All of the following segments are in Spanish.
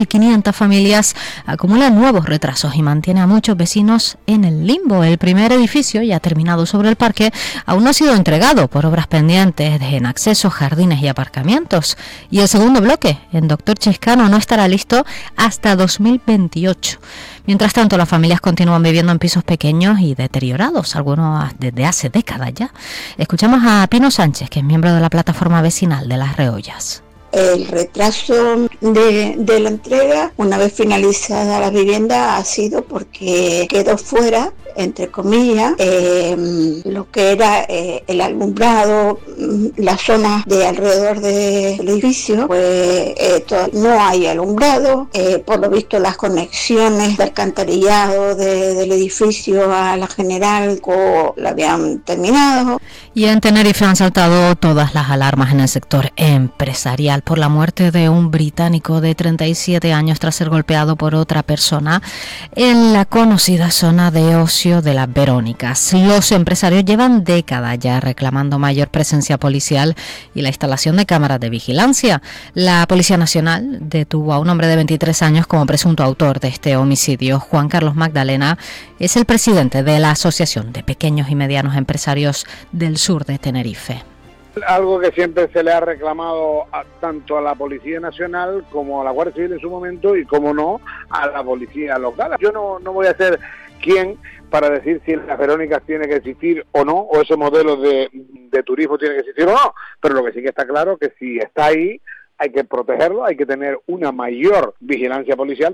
500 familias acumulan nuevos retrasos y mantiene a muchos vecinos en el limbo. El primer edificio, ya terminado sobre el parque, aún no ha sido entregado por obras pendientes en accesos, jardines y aparcamientos. Y el segundo bloque, en Doctor Chescano, no estará listo hasta 2028. Mientras tanto, las familias continúan viviendo en pisos pequeños y deteriorados, algunos desde hace décadas ya. Escuchamos a Pino Sánchez, que es miembro de la plataforma vecinal de Las Reollas. El retraso de la entrega, una vez finalizada la vivienda, ha sido porque quedó fuera, entre comillas, lo que era el alumbrado, las zonas de alrededor del edificio, pues no hay alumbrado, por lo visto las conexiones de alcantarillado del edificio a la general la habían terminado. Y en Tenerife han saltado todas las alarmas en el sector empresarial por la muerte de un británico de 37 años tras ser golpeado por otra persona en la conocida zona de ocio de Las Verónicas. Los empresarios llevan décadas ya reclamando mayor presencia policial y la instalación de cámaras de vigilancia. La Policía Nacional detuvo a un hombre de 23 años como presunto autor de este homicidio. Juan Carlos Magdalena es el presidente de la Asociación de Pequeños y Medianos Empresarios del sur de Tenerife. Algo que siempre se le ha reclamado tanto a la Policía Nacional como a la Guardia Civil en su momento y, como no, a la Policía Local. Yo no voy a ser quien para decir si Las Verónicas tiene que existir o no, o ese modelo de turismo tiene que existir o no, pero lo que sí que está claro es que si está ahí hay que protegerlo, hay que tener una mayor vigilancia policial.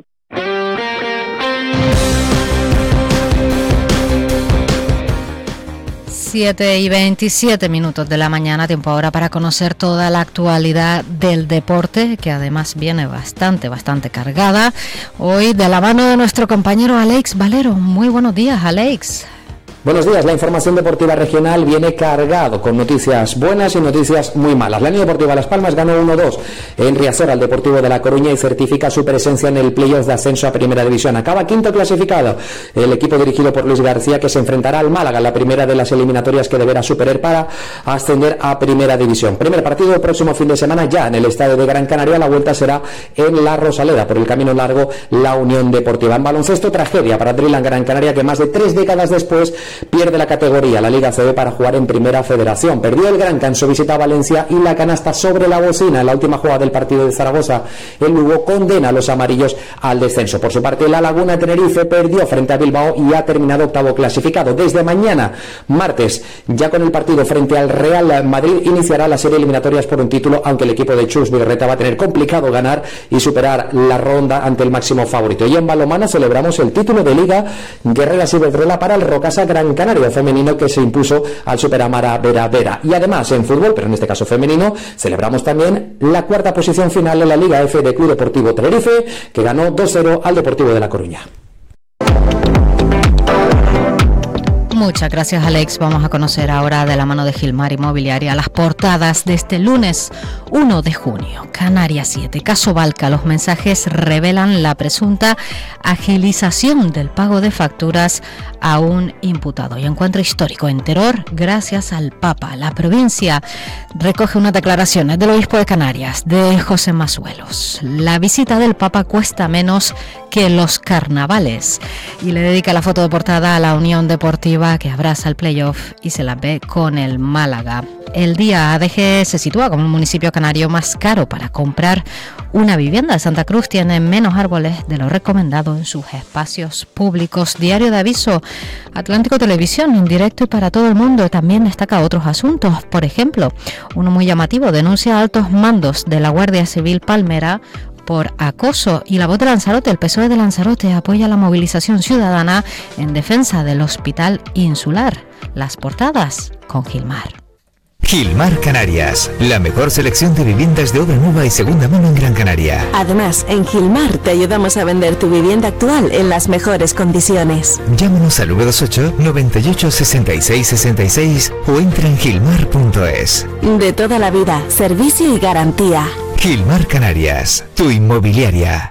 7:27 de la mañana, tiempo ahora para conocer toda la actualidad del deporte, que además viene bastante cargada. Hoy de la mano de nuestro compañero Alex Valero. Muy buenos días, Alex. Buenos días, la información deportiva regional viene cargado con noticias buenas y noticias muy malas. La Unión Deportiva Las Palmas ganó 1-2 en Riazor al Deportivo de La Coruña y certifica su presencia en el playoff de ascenso a Primera División. Acaba quinto clasificado el equipo dirigido por Luis García, que se enfrentará al Málaga en la primera de las eliminatorias que deberá superar para ascender a Primera División. Primer partido el próximo fin de semana ya en el estadio de Gran Canaria. La vuelta será en La Rosaleda. Por el camino largo, la Unión Deportiva. En baloncesto, tragedia para Driland Gran Canaria, que más de 3 décadas después pierde la categoría, la Liga CB, para jugar en Primera Federación. Perdió el Gran Canso visita a Valencia y la canasta sobre la bocina en la última jugada del partido de Zaragoza. El Lugo condena a los amarillos al descenso. Por su parte, la Laguna Tenerife perdió frente a Bilbao y ha terminado octavo clasificado. Desde mañana, martes, ya con el partido frente al Real Madrid, iniciará la serie eliminatorias por un título, aunque el equipo de Chus Vigarreta va a tener complicado ganar y superar la ronda ante el máximo favorito. Y en balonmano celebramos el título de Liga Guerreras Iberdrola para el Rocasa Gran Canaria femenino, que se impuso al Superamara Vera Vera. Y además en fútbol, pero en este caso femenino, celebramos también la cuarta posición final en la Liga F de Club Deportivo Tenerife, que ganó 2-0 al Deportivo de La Coruña. Muchas gracias, Alex. Vamos a conocer ahora, de la mano de Gilmar Inmobiliaria, las portadas de este lunes 1 de junio. Canarias 7, caso Balca. Los mensajes revelan la presunta agilización del pago de facturas a un imputado. Y encuentro histórico en Terror gracias al Papa. La provincia recoge unas declaraciones del obispo de Canarias, de José Masuelos. La visita del Papa cuesta menos que los carnavales. Y le dedica la foto de portada a la Unión Deportiva, que abraza el playoff y se la ve con el Málaga. El Día ADG se sitúa como el municipio canario más caro para comprar una vivienda. Santa Cruz tiene menos árboles de lo recomendado en sus espacios públicos. Diario de Aviso, Atlántico Televisión, en directo y para todo el mundo, también destaca otros asuntos. Por ejemplo, uno muy llamativo: denuncia a altos mandos de la Guardia Civil Palmera por acoso. Y La Voz de Lanzarote, el PSOE de Lanzarote apoya la movilización ciudadana en defensa del Hospital Insular. Las portadas con Gilmar. Gilmar Canarias, la mejor selección de viviendas de obra nueva y segunda mano en Gran Canaria. Además, en Gilmar te ayudamos a vender tu vivienda actual en las mejores condiciones. Llámanos al 928 98 66 66 o entra en gilmar.es. De toda la vida, servicio y garantía. Gilmar Canarias, tu inmobiliaria.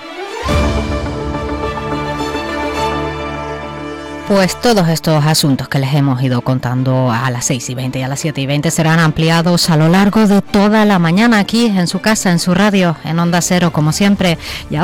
Pues todos estos asuntos que les hemos ido contando a las 6:20 y a las 7:20 serán ampliados a lo largo de toda la mañana aquí en su casa, en su radio, en Onda Cero, como siempre. Y ahora